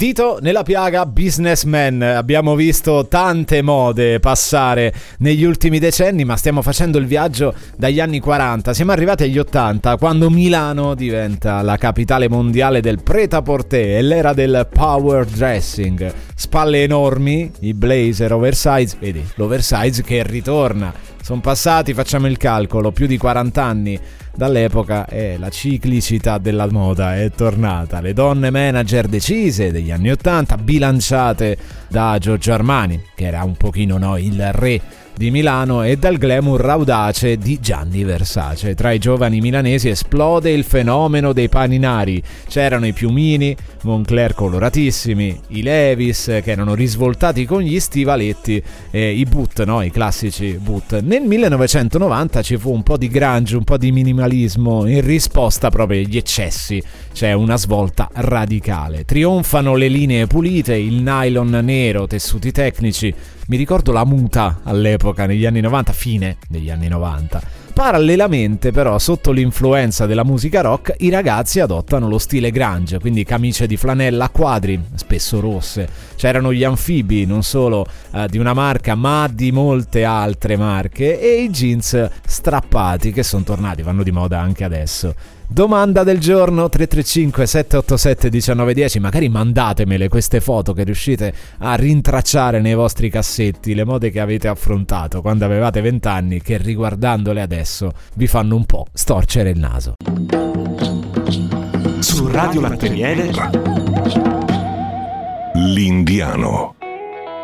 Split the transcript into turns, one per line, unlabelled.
Dito nella piaga, businessman. Abbiamo visto tante mode passare negli ultimi decenni, ma stiamo facendo il viaggio dagli anni 40. Siamo arrivati agli 80, quando Milano diventa la capitale mondiale del prêt-à-porter e l'era del power dressing. Spalle enormi, i blazer oversize, vedi, l'oversize che ritorna. Sono passati, facciamo il calcolo, più di 40 anni dall'epoca e la ciclicità della moda è tornata. Le donne manager decise degli anni 80, bilanciate da Giorgio Armani, che era un pochino il re di Milano, e dal glamour audace di Gianni Versace. Tra i giovani milanesi esplode il fenomeno dei paninari. C'erano i piumini, Moncler coloratissimi, i Levi's che erano risvoltati con gli stivaletti e i boot, no? I classici boot. Nel 1990 ci fu un po' di grunge, un po' di minimalismo in risposta proprio agli eccessi. C'è una svolta radicale. Trionfano le linee pulite, il nylon nero, tessuti tecnici. Mi ricordo la muta all'epoca, negli anni 90, fine degli anni 90. Parallelamente però, sotto l'influenza della musica rock, i ragazzi adottano lo stile grunge, quindi camicie di flanella a quadri, spesso rosse. C'erano gli anfibi, non solo di una marca ma di molte altre marche, e i jeans strappati che sono tornati, vanno di moda anche adesso. Domanda del giorno: 335 787 1910. Magari mandatemele queste foto che riuscite a rintracciare nei vostri cassetti, le mode che avete affrontato quando avevate 20 anni, che riguardandole adesso vi fanno un po' storcere il naso.
Su Radio Latte Miele, L'Indiano.